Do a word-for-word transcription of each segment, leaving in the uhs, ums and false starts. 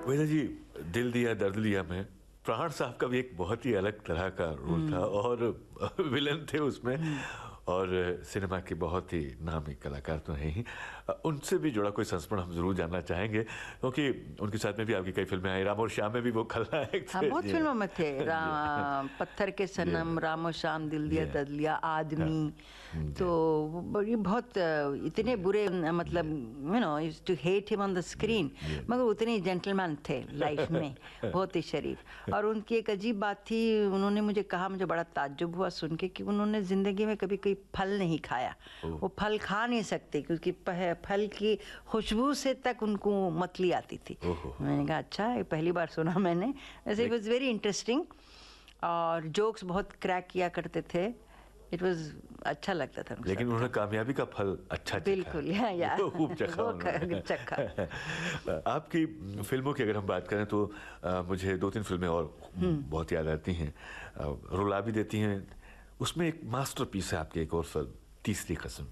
वेदा जी, दिल दिया दर्द लिया में प्राण साहब का भी एक बहुत ही अलग तरह का रोल था और विलन थे उसमें, और सिनेमा के बहुत ही नामी कलाकार तो हैं ही। उनसे भी जुड़ा कोई संस्मरण हम जरूर जानना चाहेंगे, क्योंकि उनके साथ में भी आपकी कई फिल्में आई। राम और श्याम में भी वो खलनायक थे। हाँ, बहुत फिल्मों में थे। राम, पत्थर के सनम, राम और श्याम, दिल दिया दर्द लिया, आदमी। तो बड़ी बहुत इतने बुरे, मतलब you know used to hate him on the screen, मगर उतने जेंटलमैन थे लाइफ में, बहुत ही शरीफ। और उनकी एक अजीब बात थी, उन्होंने मुझे कहा, मुझे बड़ा ताज्जुब हुआ सुन के, कि उन्होंने ज़िंदगी में कभी कोई फल नहीं खाया। वो फल खा नहीं सकते क्योंकि फल की खुशबू से तक उनको मतली आती थी। मैंने कहा अच्छा, ये पहली बार सुना मैंने। वैसे इट वॉज वेरी इंटरेस्टिंग, और जोक्स बहुत क्रैक किया करते थे। इट वाज अच्छा लगता था। लेकिन उन्होंने कामयाबी का फल अच्छा चखा। बिल्कुल, या, या, खूब चखा चखा। आपकी फिल्मों की अगर हम बात करें तो आ, मुझे दो तीन फिल्में और बहुत याद आती हैं, रुला भी देती हैं। उसमें एक मास्टरपीस है आपकी एक और फिल्म, तीसरी कसम।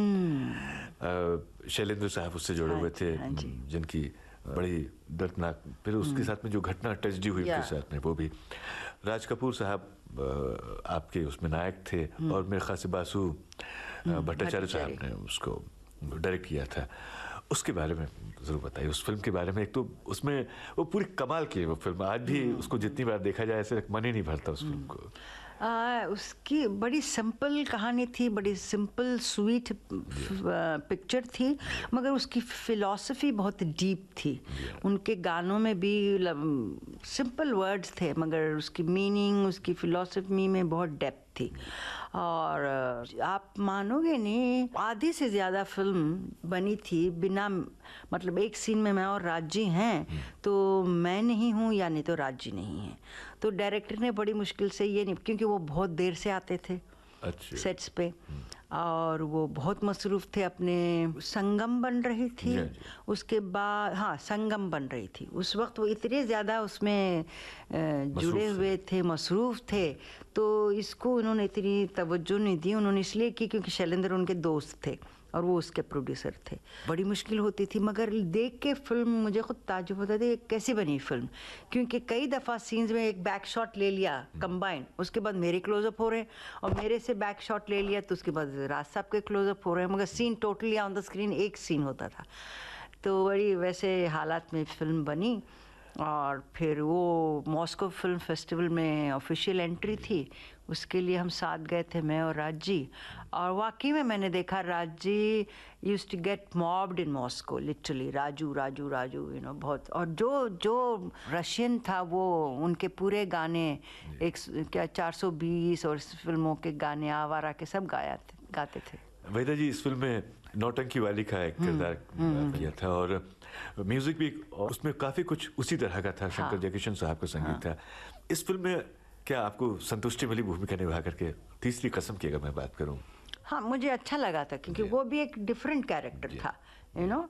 शैलेंद्र साहब उससे जुड़े हुए थे, जिनकी बड़ी दर्दनाक, फिर उसके साथ में जो घटना ट्रेजेडी हुई उनके साथ में, वो भी। राज कपूर साहब आपके उसमें नायक थे, और मेरे ख्याल से बासु भट्टाचार्य साहब ने उसको डायरेक्ट किया था। उसके बारे में ज़रूर बताइए, उस फिल्म के बारे में। एक तो उसमें वो पूरी कमाल की है वो फिल्म, आज भी उसको जितनी बार देखा जाए ऐसे मन ही नहीं भरता उस फिल्म को। आ, उसकी बड़ी सिंपल कहानी थी, बड़ी सिंपल स्वीट पिक्चर थी, मगर उसकी फिलॉसफी बहुत डीप थी। उनके गानों में भी सिंपल वर्ड्स थे, मगर उसकी मीनिंग, उसकी फिलॉसफी में बहुत डेप्थ थी। और आप मानोगे नहीं, आधी से ज़्यादा फिल्म बनी थी बिना, मतलब एक सीन में मैं और राजी हैं, तो मैं नहीं हूँ या नहीं तो राजी नहीं है। तो डायरेक्टर ने बड़ी मुश्किल से ये नहीं, क्योंकि वो बहुत देर से आते थे अच्छा। सेट्स पे, और वो बहुत मसरूफ़ थे अपने। संगम बन रही थी, उसके बाद हाँ संगम बन रही थी। उस वक्त वो इतने ज़्यादा उसमें जुड़े हुए थे, मसरूफ़ थे, तो इसको उन्होंने इतनी तवज्जो नहीं दी। उन्होंने इसलिए की क्योंकि शैलेंद्र उनके दोस्त थे और वो उसके प्रोड्यूसर थे। बड़ी मुश्किल होती थी, मगर देख के फिल्म मुझे खुद ताज्जुब होता था, कैसे बनी फिल्म। क्योंकि कई दफ़ा सीन्स में एक बैक शॉट ले लिया कंबाइन, उसके बाद मेरे क्लोजअप हो रहे हैं, और मेरे से बैक शॉट ले लिया तो उसके बाद राज साहब के क्लोजअप हो रहे हैं, मगर scene totally on the screen एक सीन होता था। तो बड़ी वैसे हालात में फिल्म बनी। और फिर वो मॉस्को फिल्म फेस्टिवल में ऑफिशियल एंट्री थी, उसके लिए हम साथ गए थे, मैं और राज जी। और वाकई में मैंने देखा Raj ji used to get mopped in Moscow, literally Raju Raju Raju you know बहुत। और जो जो रशियन था वो, उनके पूरे गाने एक क्या चार सौ बीस और फिल्मों के गाने आवारा के सब गाया थे, गाते थे। वेदा जी, इस फिल्म में नौटंकी वाली का एक किरदार किया था, और म्यूजिक भी उसमें काफ़ी कुछ उसी तरह का था। शंकर जयकिशन साहब का संगीत था। इस फिल्म में क्या आपको संतुष्टि मिली भूमिका निभा करके? तीसरी कसम की अगर मैं बात करूं, हाँ मुझे अच्छा लगा था, क्योंकि वो भी एक डिफरेंट कैरेक्टर था, यू नो,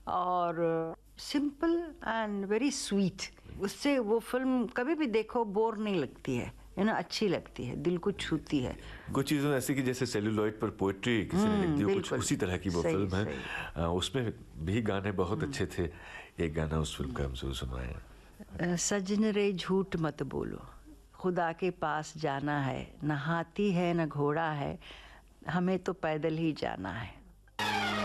और सिंपल एंड वेरी स्वीट। उससे वो फिल्म कभी भी देखो बोर नहीं लगती है, है ना, अच्छी लगती है, दिल को छूती है। कुछ चीज़ों ऐसी कि जैसे सेलुलॉइड पर पोएट्री किसी ने लिख दी हो, कुछ उसी तरह की वो सही, फिल्म है। आ, उसमें भी गाने बहुत अच्छे थे। एक गाना उस फिल्म का हम जरूर सुनवाएं। सजन रे झूठ मत बोलो, खुदा के पास जाना है, न हाथी है न घोड़ा है, हमें तो पैदल ही जाना है।